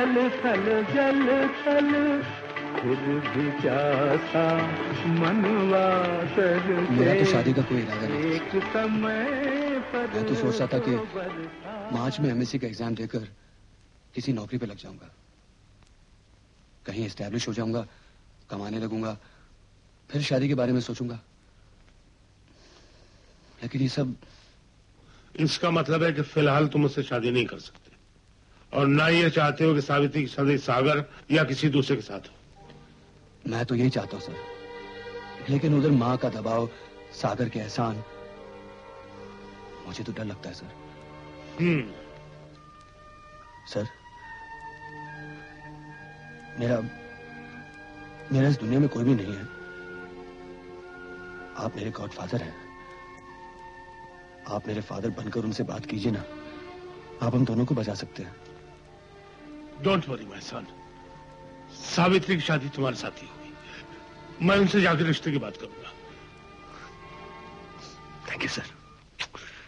जल थल फिर भी प्यासा मनवा कर मेरा तो शादी का कोई इरादा नहीं। एक समय पर मैं तो सोच रहा था कि मार्च में एमएससी का एग्जाम देकर किसी नौकरी पे लग जाऊंगा, कहीं एस्टैब्लिश हो जाऊंगा, कमाने लगूंगा, फिर शादी के बारे में सोचूंगा। लेकिन ये सब, इसका मतलब है कि फिलहाल तुम मुझसे शादी नहीं कर सकते और ना ये चाहते हो कि सावित्री की शादी सागर या किसी दूसरे के साथ हो। मैं तो यही चाहता हूं सर, लेकिन उधर मां का दबाव, सागर के एहसान, मुझे तो डर लगता है सर। सर, मेरा इस दुनिया में कोई भी नहीं है। आप मेरे गॉडफादर हैं। आप मेरे फादर बनकर उनसे बात कीजिए ना, आप हम दोनों को बचा सकते हैं। Don't worry my son, Savitri की शादी तुम्हारे साथ ही होगी। मैं उनसे जाकर रिश्ते की बात करूंगा। Thank you sir.